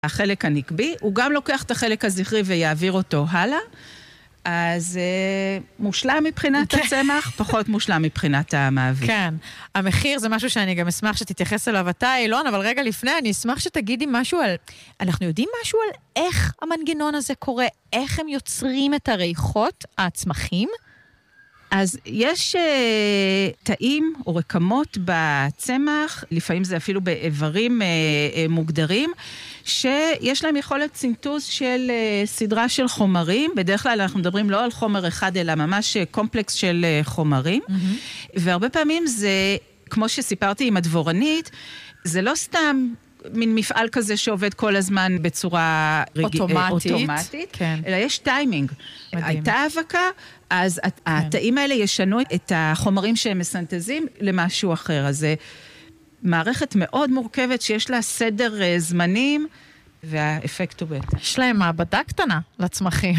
החלק הנקבי, הוא גם לוקח את החלק הזכרי ויעביר אותו הלאה, אז מושלם מבחינת הצמח, פחות מושלם מבחינת המעביד. כן, המחיר זה משהו שאני גם אשמח שתתייחס אליו אתה, אילון, אבל רגע לפני אני אשמח שתגידי משהו על, אנחנו יודעים משהו על איך המנגנון הזה קורה, איך הם יוצרים את הריחות, הצמחים? אז יש תאים או רקמות בצמח, לפעמים זה אפילו באיברים מוגדרים, שיש להם יכולת סינתוז של סדרה של חומרים. בדרך כלל אנחנו מדברים לא על חומר אחד, אלא ממש קומפלקס של חומרים. והרבה פעמים זה, כמו שסיפרתי עם הדבורנית, זה לא סתם מין מפעל כזה שעובד כל הזמן בצורה אוטומטית, כן. אלא יש טיימינג. מדהים. הייתה האבקה, אז התאים האלה ישנו את החומרים שהם מסנתזים למשהו אחר. אז זה מערכת מאוד מורכבת שיש לה סדר זמנים, והאפקט הוא בהתאם. יש להם מעבדה קטנה לצמחים.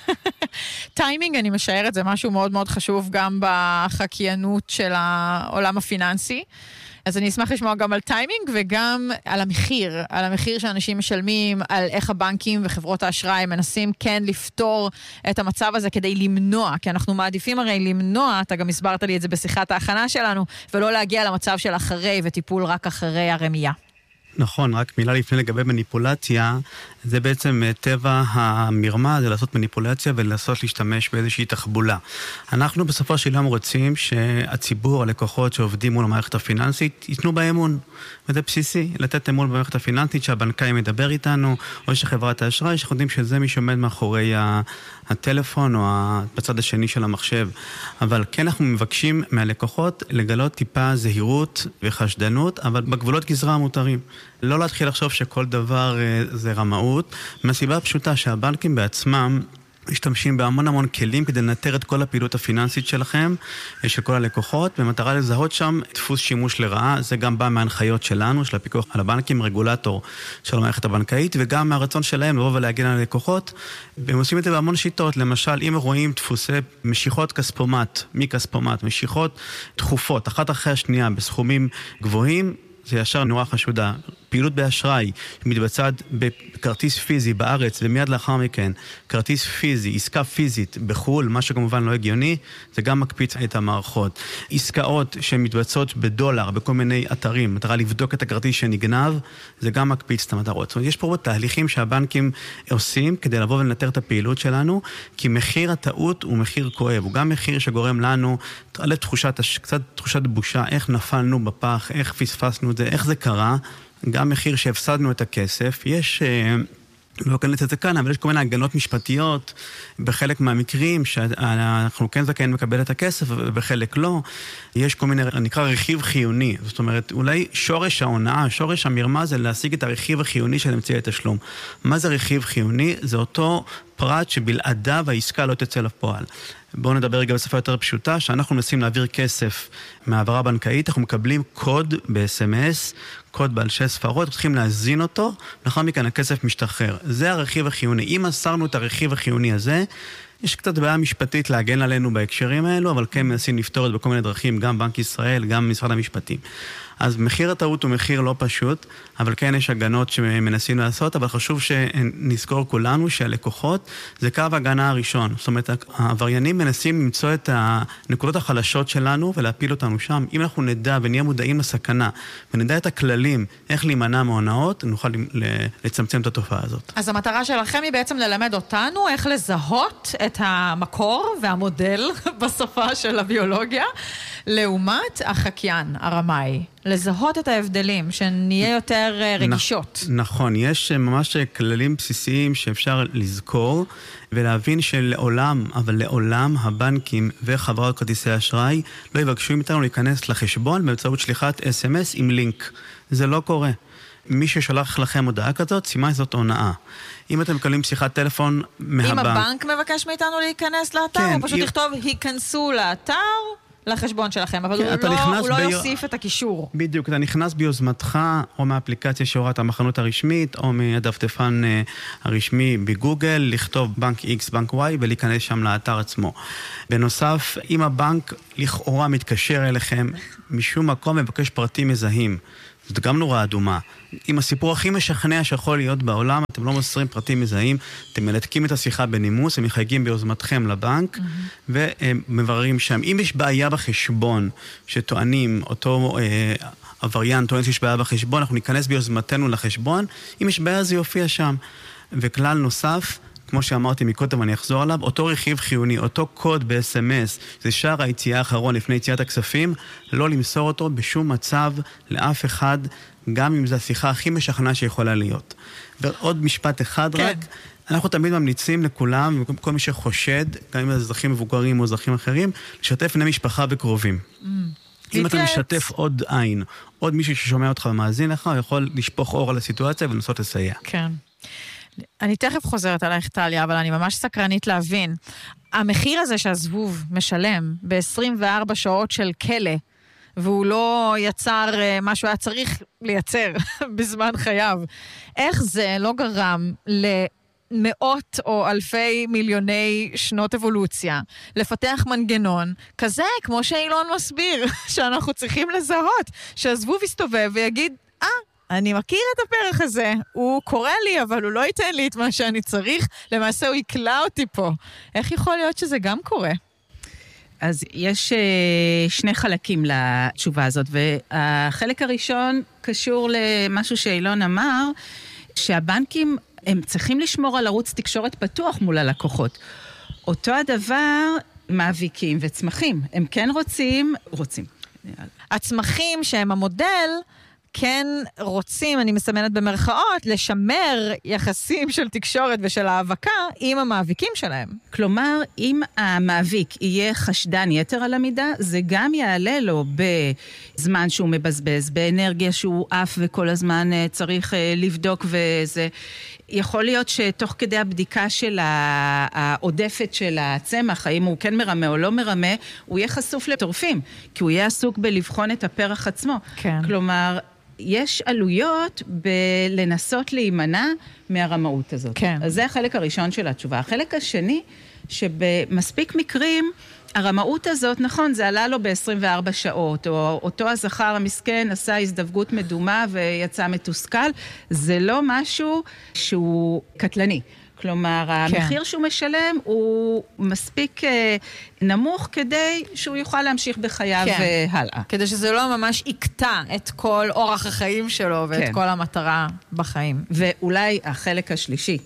טיימינג, אני משערת, זה משהו מאוד מאוד חשוב גם בחקיינות של העולם הפיננסי. אז אני אשמח לשמוע גם על טיימינג וגם על המחיר שאנשים משלמים, על איך הבנקים וחברות האשראי מנסים כן לפתור את המצב הזה כדי למנוע, כי אנחנו מעדיפים הרי למנוע, אתה גם הסברת לי את זה בשיחת ההכנה שלנו, ולא להגיע למצב של אחרי וטיפול רק אחרי הרמייה. נכון, רק מילה לפני לגבי מניפולציה, זה בעצם טבע המרמה, זה לעשות מניפולציה ולעשות להשתמש באיזושהי תחבולה. אנחנו בסופו של יום רוצים שהציבור, הלקוחות שעובדים מול המערכת הפיננסית, ייתנו בה אמון. וזה בסיסי, לתת אמון במערכת הפיננסית, שהבנקאי מדבר איתנו, או שחברת האשראי, שאנחנו יודעים שזה מי שעומד מאחורי הטלפון או בצד השני של המחשב. אבל כן אנחנו מבקשים מהלקוחות לגלות טיפה זהירות וחשדנות, אבל בגבולות גזרה המותרים. לא להתחיל לחשוב שכל דבר זה רמאות, מהסיבה הפשוטה שהבנקים בעצמם משתמשים בהמון המון כלים כדי לנטר את כל הפעילות הפיננסית שלכם, של כל הלקוחות, במטרה לזהות שם דפוס שימוש לרעה. זה גם בא מההנחיות שלנו, של הפיקוח על הבנקים, רגולטור של המערכת הבנקאית, וגם מהרצון שלהם לבוא ולהגן על הלקוחות. והם עושים את זה בהמון שיטות. למשל, אם רואים דפוסי משיכות כספומט, מכספומט, משיכות תכופות, אחת אחרי השנייה, בסכומים גבוהים, זה ישר נורא חשודה. פעילות באשראי מתבצעת בכרטיס פיזי בארץ, ומיד לאחר מכן, כרטיס פיזי, עסקה פיזית בחול, מה שכמובן לא הגיוני, זה גם מקפיץ את המערכות. עסקאות שמתבצעות בדולר, בכל מיני אתרים, מטרה לבדוק את הכרטיס שנגנב, זה גם מקפיץ את המטרות. זאת אומרת, יש פה תהליכים שהבנקים עושים כדי לבוא ולנטר את הפעילות שלנו, כי מחיר הטעות הוא מחיר כואב, הוא גם מחיר שגורם לנו קצת תחושת בושה, איך נפלנו בפח, איך פספסנו את זה, איך זה קרה, גם מחיר שהפסדנו את הכסף. יש, לא כאן לצאת כאן, אבל יש כל מיני הגנות משפטיות בחלק מהמקרים שאנחנו כן זכאים לקבל את הכסף ובחלק לא. יש כל מיני, נקרא רכיב חיוני. זאת אומרת, אולי שורש ההונאה, שורש המרמה זה להשיג את הרכיב החיוני של אמצעי התשלום. מה זה רכיב חיוני? זה אותו פרט שבלעדיו העסקה לא תצא לפועל. בואו נדבר רגע בשפה יותר פשוטה, שאנחנו מנסים להעביר כסף מהעברה בנקאית, אנחנו מקבלים קוד ב-SMS, קוד בעל 6 ספרות, צריכים להזין אותו, לאחר מכן הכסף משתחרר. זה הרכיב החיוני. אם מסרנו את הרכיב החיוני הזה, יש קצת בעיה משפטית להגן עלינו בהקשרים האלו, אבל כן מנסים לפתור את בכל מיני דרכים, גם בנק ישראל, גם משרד המשפטים. אז מחיר הטעות הוא מחיר לא פשוט, אבל כן יש הגנות שמנסים לעשות, אבל חשוב שנזכור כולנו שהלקוחות זה קו הגנה הראשון. זאת אומרת, העבריינים מנסים למצוא את הנקודות החלשות שלנו ולהפיל אותנו שם. אם אנחנו נדע ונהיה מודעים לסכנה, ונדע את הכללים, איך להימנע מהונאות, נוכל לצמצם את התופעה הזאת. אז המטרה שלכם היא בעצם ללמד אותנו איך לזהות את המקור והמודל בשפה של הביולוגיה, לעומת החקיין, הרמאי. לזהות את ההבדלים, שנהיה יותר רגישות. נכון, יש ממש כללים בסיסיים שאפשר לזכור, ולהבין שלעולם, אבל לעולם הבנקים וחברות כרטיסי אשראי לא יבקשו מאיתנו להיכנס לחשבון באמצעות שליחת SMS עם לינק. זה לא קורה. מי ששלח לכם הודעה כזאת, סימן זאת הונאה. אם אתם מקבלים שיחת טלפון מהבנק... אם הבנק מבקש מאיתנו להיכנס לאתר, הוא פשוט יכתוב, היכנסו לאתר... לחשבון שלכם, אבל הוא לא יוסיף את הקישור. בדיוק, אתה נכנס ביוזמתך, או מהאפליקציה שהוראת המחנות הרשמית, או מהדפדפן הרשמי בגוגל, לכתוב בנק X, בנק Y, ולהיכנס שם לאתר עצמו. בנוסף, אם הבנק לכאורה מתקשר אליכם, משום מקום מבקש פרטים מזהים. זאת גם נורא אדומה. עם הסיפור הכי משכנע שיכול להיות בעולם, אתם לא מוסרים פרטים מזהים, אתם מנתקים את השיחה בנימוס, הם מחייגים ביוזמתכם לבנק, ומבררים שם. אם יש בעיה בחשבון, שטוענים, אותו עבריין טוען שיש בעיה בחשבון, אנחנו ניכנס ביוזמתנו לחשבון, אם יש בעיה זה יופיע שם. וכלל נוסף, כמו שאמרתי מקודם, אני אחזור עליו, אותו רכיב חיוני, אותו קוד ב-SMS, זה שער היציאה האחרון לפני יציאת הכספים, לא למסור אותו בשום מצב לאף אחד, גם אם זו השיחה הכי משכנעה שיכולה להיות. ועוד משפט אחד רק, אנחנו תמיד ממליצים לכולם, כל מי שחושד, גם אם זה אזרחים מבוגרים או אזרחים אחרים, לשתף בני משפחה וקרובים. אם אתה משתף עוד עין, עוד מישהו ששומע אותך ומאזין לך, הוא יכול לשפוך אור על הסיטואציה ולנסות לסייע. כן. אני תכף חוזרת עלייך, טליה, אבל אני ממש סקרנית להבין. המחיר הזה שהזבוב משלם ב-24 שעות של כלא, והוא לא יצר מה שהוא היה צריך לייצר בזמן חייו, איך זה לא גרם למאות או אלפי מיליוני שנות אבולוציה, לפתח מנגנון כזה, כמו שאילון מסביר, שאנחנו צריכים לזהות, שהזבוב יסתובב ויגיד, אני מכיר את הפרח הזה, הוא קורא לי, אבל הוא לא ייתן לי את מה שאני צריך, למעשה הוא יקלע אותי פה. איך יכול להיות שזה גם קורה? אז יש שני חלקים לתשובה הזאת, והחלק הראשון קשור למשהו שאילון אמר, שהבנקים הם צריכים לשמור על ערוץ תקשורת פתוח מול הלקוחות. אותו הדבר מאביקים וצמחים, הם כן רוצים. הצמחים שהם המודל, כן רוצים, אני מסמנת במרכאות, לשמר יחסים של תקשורת ושל האבקה עם המאביקים שלהם. כלומר, אם המאביק יהיה חשדן יתר על המידה, זה גם יעלה לו בזמן שהוא מבזבז, באנרגיה שהוא אף וכל הזמן צריך לבדוק וזה. יכול להיות שתוך כדי הבדיקה של העודפת של הצמח, האם הוא כן מרמה או לא מרמה, הוא יהיה חשוף לטורפים, כי הוא יהיה עסוק בלבחון את הפרח עצמו. כן. כלומר, יש עלויות בלנסות להימנע מהרמאות הזאת. כן. אז זה החלק הראשון של התשובה. החלק השני, שבמספיק מקרים, הרמאות הזאת, נכון, זה עלה לו ב-24 שעות, או אותו הזכר המסכן עשה הזדווגות מדומה ויצא מתוסכל, זה לא משהו שהוא קטלני. כלומר, המחיר שהוא משלם הוא מספיק נמוך כדי שהוא יוכל להמשיך בחייו הלאה. כדי שזה לא ממש יקטע את כל אורח החיים שלו ואת כל המטרה בחיים. ואולי החלק השלישי,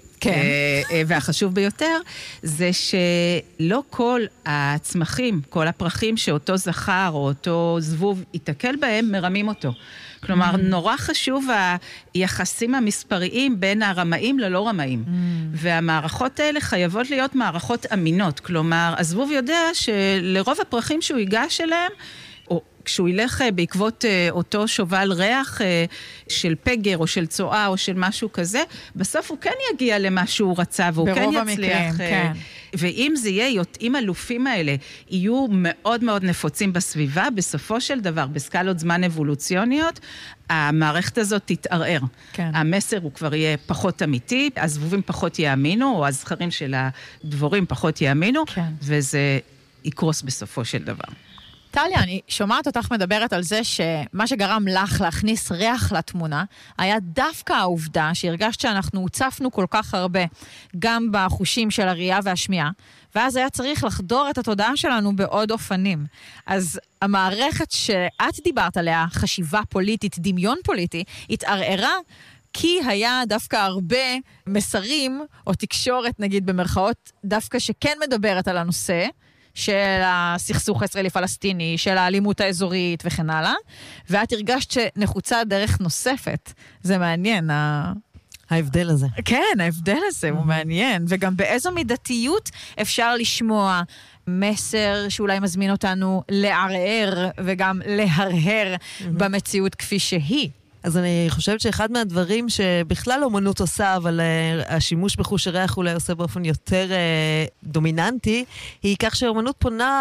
והחשוב ביותר, זה שלא כל הצמחים, כל הפרחים שאותו זכר או אותו זבוב יתקל בהם, מרמים אותו. כלומר, נורא חשוב היחסים המספריים בין הרמאים ללא רמאים. והמערכות האלה חייבות להיות מערכות אמינות. כלומר, הזבוב יודע שלרוב הפרחים שהוא ייגש אליהם, או כשהוא ילך בעקבות אותו שובל ריח של פגר או של צועה או של משהו כזה, בסוף הוא כן יגיע למה שהוא רצה והוא כן יצליח. המקרים, כן. ואם זה יהיה, אם הלופים האלה יהיו מאוד מאוד נפוצים בסביבה, בסופו של דבר, בסקלות זמן אבולוציוניות, המערכת הזאת תתערער. כן. המסר הוא כבר יהיה פחות אמיתי, הזבובים פחות יאמינו, או הזכרים של הדבורים פחות יאמינו, כן. וזה יקרוס בסופו של דבר. טליה, אני שומעת אותך מדברת על זה שמה שגרם לך להכניס ריח לתמונה, היה דווקא העובדה שהרגשת שאנחנו הוצפנו כל כך הרבה, גם בחושים של הראייה והשמיעה, ואז היה צריך לחדור את התודעה שלנו בעוד אופנים. אז המערכת שאת דיברת עליה, חשיבה פוליטית, דמיון פוליטי, התערערה, כי היה דווקא הרבה מסרים, או תקשורת, נגיד במרכאות, דווקא שכן מדברת על הנושא, של הסכסוך הישראלי-פלסטיני, של האלימות האזורית וכן הלאה, ואת הרגשת שנחוצה דרך נוספת. זה מעניין, ההבדל הזה. כן, ההבדל הזה הוא מעניין, וגם באיזו מידתיות אפשר לשמוע מסר שאולי מזמין אותנו לערער וגם להרהר במציאות כפי שהיא. אז אני חושבת שאחד מהדברים שבכלל אומנות עושה, אבל השימוש בחוש הריח אולי עושה באופן יותר דומיננטי, היא כך שהאומנות פונה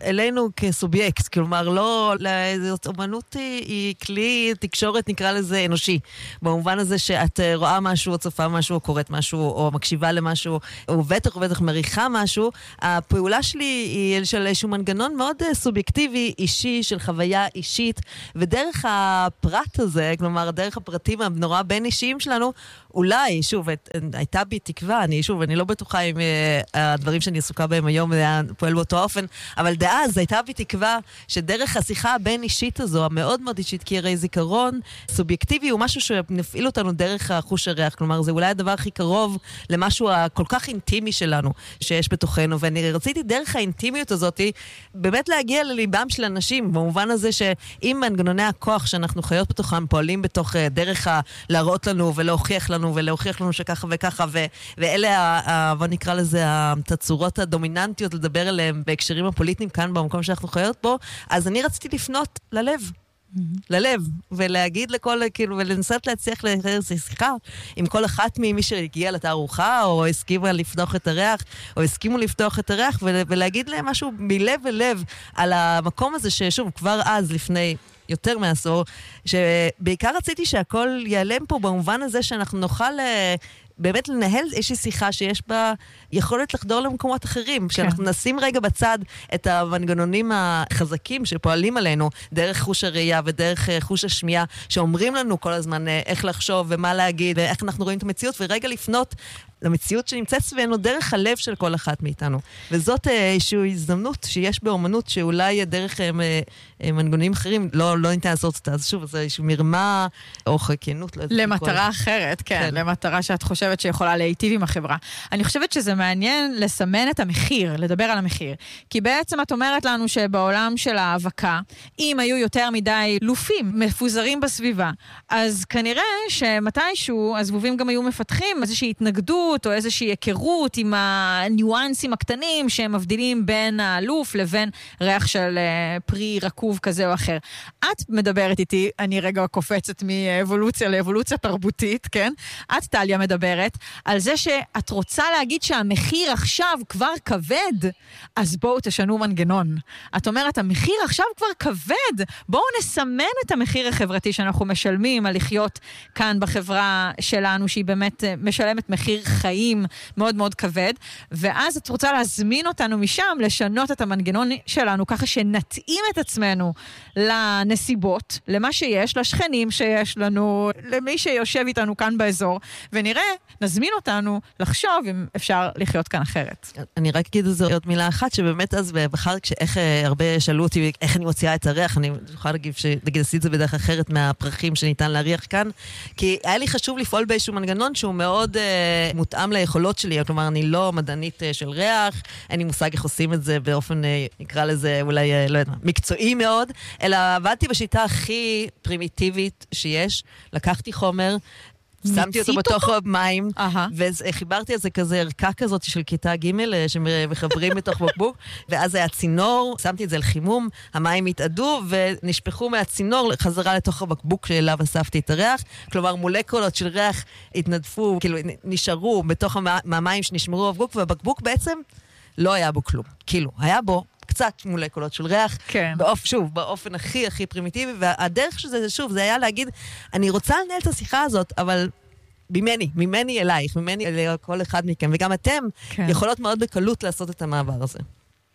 אלינו כסובייקט, כלומר לא, זאת אומנות היא כלי תקשורת נקרא לזה אנושי, במובן הזה שאת רואה משהו, או צופה משהו, או קוראת משהו, או מקשיבה למשהו, או בטח מריחה משהו, הפעולה שלי היא של איזשהו מנגנון מאוד סובייקטיבי, אישי, של חוויה אישית, ודרך הפרט הזה, כלומר דרך הפרטים הנורא בין אישיים שלנו, אולי, שוב, הייתה בי תקווה, אני לא בטוחה אם הדברים שאני עסוקה בהם היום היה פועל באותו אופן, אבל דאז הייתה בי תקווה שדרך השיחה הבין אישית הזו, המאוד מאוד אישית, כי הרי זיכרון סובייקטיבי הוא משהו שנפעיל אותנו דרך החוש הריח, כלומר זה אולי הדבר הכי קרוב למשהו הכל כך אינטימי שלנו שיש בתוכנו, ואני רציתי דרך האינטימיות הזאת באמת להגיע לליבם של אנשים, במובן הזה שאם מנגנוני הכוח שאנחנו חיות בתוכם פועלים בתוך דרך להראות לנו ולהוכיח לנו שככה וככה, ואלה, בוא נקרא לזה, התצורות הדומיננטיות לדבר עליהם בהקשרים הפוליטיים כאן במקום שאנחנו חיות בו, אז אני רציתי לפנות ללב, ולהגיד לכל, כאילו, ולנסות להצליח לחזר שיחה עם כל אחת ממי שהגיעה לתערוכה, או הסכימו לפתוח את הריח, ולהגיד להם משהו מלב ולב על המקום הזה ששוב, כבר אז לפני יותר מעשור, שבעיקר רציתי שהכל ייעלם פה במובן הזה שאנחנו נוכל באמת לנהל איזושהי שיחה שיש בה יכולת לחדור למקומות אחרים, שאנחנו נשים רגע בצד את המנגנונים החזקים שפועלים עלינו, דרך חוש הראייה ודרך חוש השמיעה, שאומרים לנו כל הזמן איך לחשוב ומה להגיד, ואיך אנחנו רואים את המציאות, ורגע לפנות למציאות שנמצאת סביבנו דרך הלב של כל אחת מאיתנו. וזאת איזושהי הזדמנות שיש באומנות, שאולי דרך מנגנונים אחרים לא ניתן לעשות אותה. אז שוב, זה איזושהי מרמה או חכיינות. למטרה אחרת, כן. למטרה שאת חושבת שיכולה להיטיב עם החברה. אני חושבת שזה מעניין לסמן את המחיר, לדבר על המחיר. כי בעצם את אומרת לנו שבעולם של ההאבקה, אם היו יותר מדי לופים מפוזרים בסביבה, אז כנראה שמתישהו הזבובים גם היו מפתחים איזושהי התנגדות או איזושהי היכרות עם הניואנסים הקטנים שהם מבדילים בין הלוף לבין ריח של פרי רקוב כזה או אחר. את מדברת איתי, אני רגע קופצת מאבולוציה לאבולוציה תרבותית, כן? את, טליה, מדברת על זה שאת רוצה להגיד שהמחיר עכשיו כבר כבד, אז בואו תשנו מנגנון. את אומרת, המחיר עכשיו כבר כבד, בואו נסמן את המחיר החברתי שאנחנו משלמים על לחיות כאן בחברה שלנו, שהיא באמת משלמת מחיר חיים מאוד מאוד כבד, ואז את רוצה להזמין אותנו משם, לשנות את המנגנון שלנו, ככה שנתאים את עצמנו לנסיבות, למה שיש, לשכנים שיש לנו, למי שיושב איתנו כאן באזור, ונראה, נזמין אותנו לחשוב אם אפשר לחיות כאן אחרת. אני רק אגיד את זה עוד מילה אחת, שבאמת אז בחר, כשאיך הרבה שאלו אותי איך אני מוציאה את הריח, אני יכולה להגיד עשיתי את זה בדרך אחרת מהפרחים שניתן להריח כאן, כי היה לי חשוב לפעול באיזשהו מנגנון שהוא מאוד מותאם ליכולות שלי, כלומר אני לא מדענית של ריח, אין לי מושג איך עושים את זה באופן, נקרא לזה אולי, לא יודע, מקצועי מאוד, אלא עבדתי בשיטה הכי פרימיטיבית שיש, לקחתי חומר, שמתי אותו בתוך מים, וחיברתי על זה כזה ערכה כזאת של כיתה ג' שמחברים בתוך בקבוק, ואז היה צינור, שמתי את זה לחימום, המים התאדו ונשפכו מהצינור חזרה לתוך הבקבוק שאליו אספתי את הריח, כלומר מולקולות של ריח התנדפו, כאילו נשארו בתוך המים שנשמרו בבקבוק, והבקבוק בעצם לא היה בו כלום, כאילו היה בו קצת מולקולות של ריח, כן. שוב, באופן הכי פרימיטיבי, והדרך שזה, שוב, זה היה להגיד, אני רוצה לנהל את השיחה הזאת, אבל ממני אלייך, ממני לכל אחד מכם, וגם אתם יכולות מאוד בקלות לעשות את המעבר הזה.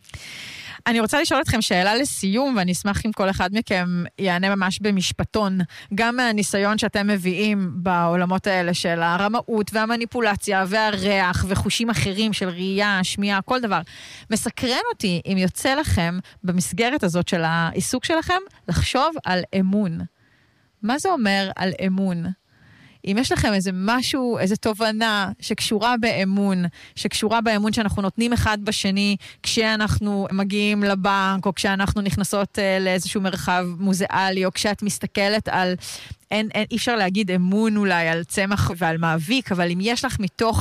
אני רוצה לשאול אתכם שאלה לסיום, ואני אשמח אם כל אחד מכם יענה ממש במשפטון, גם מהניסיון שאתם מביאים בעולמות האלה של הרמאות והמניפולציה והריח וחושים אחרים של ראייה, שמיעה, כל דבר. מסקרן אותי אם יוצא לכם במסגרת הזאת של העיסוק שלכם לחשוב על אמון. מה זה אומר על אמון? אם יש לכם איזה משהו, איזה תובנה שקשורה באמון, שקשורה באמון שאנחנו נותנים אחד בשני, כשאנחנו מגיעים לבנק, או כשאנחנו נכנסות לאיזשהו מרחב מוזיאלי, או כשאת מסתכלת על, אי אפשר להגיד אמון אולי על צמח ועל מאביק, אבל אם יש לך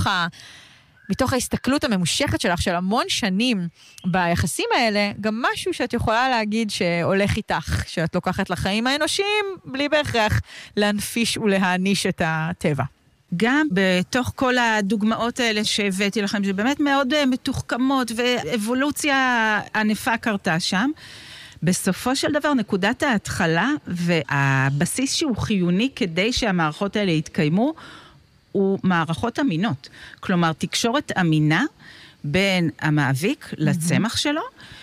מתוך ההסתכלות הממושכת שלך, של המון שנים ביחסים האלה, גם משהו שאת יכולה להגיד שהולך איתך, שאת לוקחת לחיים האנושיים, בלי בהכרח להנפיש ולהעניש את הטבע. גם בתוך כל הדוגמאות האלה שהבאתי לכם, שבאמת מאוד מתוחכמות, ואבולוציה ענפה קרתה שם, בסופו של דבר נקודת ההתחלה והבסיס שהוא חיוני כדי שהמערכות האלה יתקיימו, הוא מערכות אמינות. כלומר, תקשורת אמינה בין המאביק לצמח שלו,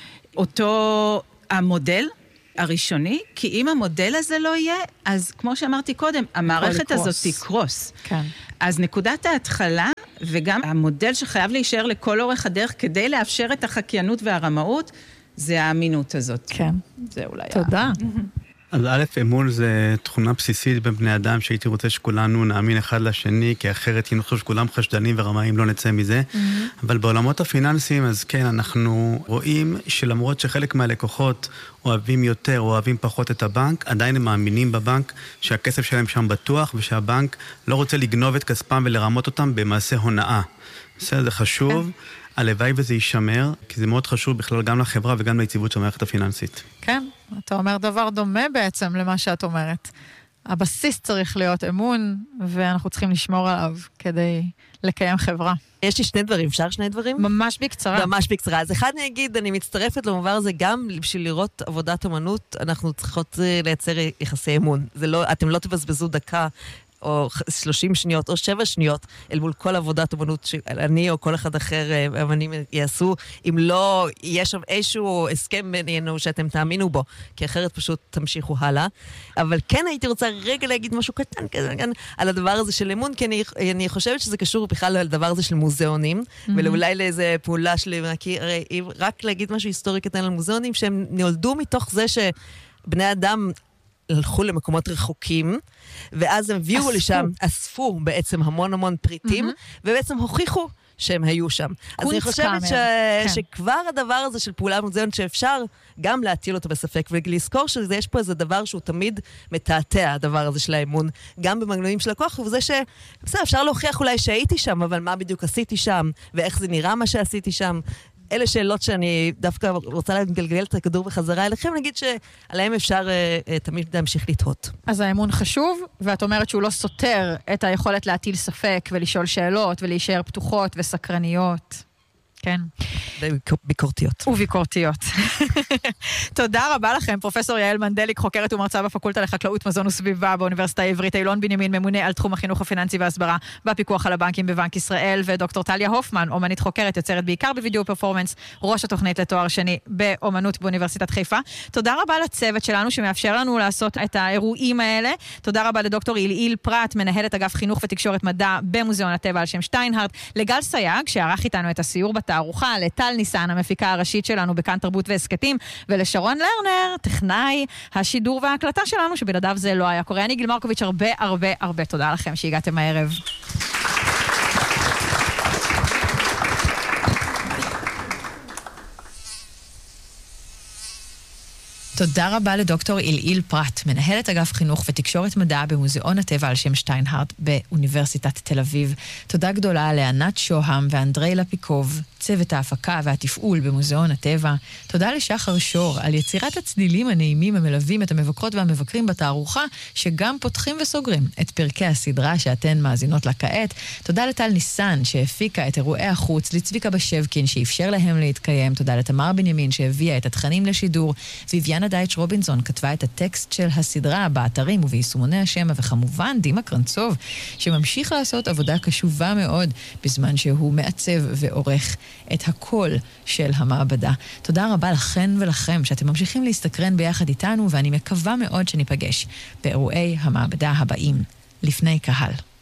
אותו המודל הראשוני, כי אם המודל הזה לא יהיה, אז כמו שאמרתי קודם, המערכת הזאת תקרוס. כן. אז נקודת ההתחלה, וגם המודל שחייב להישאר לכל אורך הדרך, כדי לאפשר את החקיינות והרמאות, זה האמינות הזאת. כן. זה אולי... תודה. אז א', אמון זה תכונה בסיסית בין בני אדם, שהייתי רוצה שכולנו נאמין אחד לשני, כי אחרת אם נחשוב שכולם חשדנים ורמאים לא נצא מזה. אבל בעולמות הפיננסיים, אז כן, אנחנו רואים שלמרות שחלק מהלקוחות אוהבים יותר או אוהבים פחות את הבנק, עדיין הם מאמינים בבנק שהכסף שלהם שם בטוח, ושהבנק לא רוצה לגנוב את כספם ולרמות אותם במעשה הונאה. זה חשוב. הלוואי וזה יישמר, כי זה מאוד חשוב בכלל גם לחברה וגם ליציבות של המערכת הפיננסית. כן, אתה אומר דבר דומה בעצם למה שאת אומרת. הבסיס צריך להיות אמון, ואנחנו צריכים לשמור עליו כדי לקיים חברה. יש לי שני דברים, אפשר שני דברים? ממש בקצרה. ממש בקצרה. אז אחד אני אגיד, אני מצטרפת למעבר הזה, גם בשביל לראות עבודת אמנות, אנחנו צריכות לייצר יחסי אמון. זה לא, אתם לא תבזבזו דקה, או 30 שניות, או 7 שניות, אל מול כל עבודת אמנות שאני או כל אחד אחר אמנים יעשו, אם לא יש שם איזשהו הסכם בינינו שאתם תאמינו בו, כי אחרת פשוט תמשיכו הלאה. אבל כן הייתי רוצה רגע להגיד משהו קטן על הדבר הזה של אמון, כי אני חושבת שזה קשור בכלל לדבר הזה של מוזיאונים, ואולי לאיזה פעולה שלי, כי רק להגיד משהו היסטורי קטן על מוזיאונים, שהם נולדו מתוך זה שבני אדם הלכו למקומות רחוקים, ואז הם הביאו לשם, אספו בעצם המון פריטים, ובעצם הוכיחו שהם היו שם. אז אני חושבת שכבר הדבר הזה של פעולה מוזיאונית שאפשר גם להטיל אותו בספק, ולזכור שיש פה איזה דבר שהוא תמיד מתעתע, הדבר הזה של האמון, גם במנגנונים של הכוח, וזה אפשר להוכיח אולי שהייתי שם, אבל מה בדיוק עשיתי שם, ואיך זה נראה מה שעשיתי שם. אלה שאלות שאני דווקא רוצה לגלגל את הכדור בחזרה אליכם, נגיד שעליהם אפשר תמיד להמשיך לתהות. אז האמון חשוב, ואת אומרת שהוא לא סותר את היכולת להטיל ספק ולשאול שאלות ולהישאר פתוחות וסקרניות. כן. ביקורתיות. וביקורתיות. תודה רבה לכם, פרופסור יעל מנדליק, חוקרת ומרצה בפקולטה לחקלאות, מזון וסביבה באוניברסיטה העברית, אילון בנימין, ממונה על תחום החינוך הפיננסי והסברה בפיקוח על הבנקים בבנק ישראל, ודוקטור טליה הופמן, אומנית חוקרת, יוצרת בעיקר בווידאו פרפורמנס, ראש התוכנית לתואר שני באומנות באוניברסיטת חיפה. תודה רבה לצוות שלנו שמאפשר לנו לעשות את האירועים האלה. תודה רבה לדוקטור איליל פרט, מנהלת אגף חינוך ותקשורת מדע במוזיאון הטבע על שם שטיינהרט, לגל סייג, שערך איתנו את הסיור בתערוכה, לטל ניסן, המפיקה הראשית שלנו בכאן תרבות והסקטים, ולשרון לרנר, טכנאי השידור וההקלטה שלנו, שבלעדיו זה לא היה קורה. אני גיל מרקוביץ', הרבה תודה לכם שהגעתם הערב. תודה רבה לדוקטור איליל פרט, מנהלת אגף חינוך ותקשורת מדע במוזיאון הטבע על שם שטיינהרט באוניברסיטת תל אביב. תודה גדולה לענת שוהם ואנדרי לפיקוב, צוות ההפקה והתפעול במוזיאון הטבע. תודה לשחר שור על יצירת הצלילים הנעימים המלווים את המבקרות והמבקרים בתערוכה, שגם פותחים וסוגרים את פרקי הסדרה שאתן מאזינות לה כעת. תודה לטל ניסן שהפיקה את אירועי החוץ, לצביקה בשבקין שאפשר להם להתקיים. תודה לתמר בנימין שהביאה את התכנים לשידור. ויביאנה דייטש רובינזון כתבה את הטקסט של הסדרה באתרים וביישומוני השמע, וכמובן דימה קרנצוב שממשיך לעשות עבודה קשובה מאוד בזמן שהוא מעצב ועורך את הקול של המעבדה. תודה רבה לכן ולכם שאתם ממשיכים להסתקרן ביחד איתנו, ואני מקווה מאוד שניפגש באירועי המעבדה הבאים לפני קהל.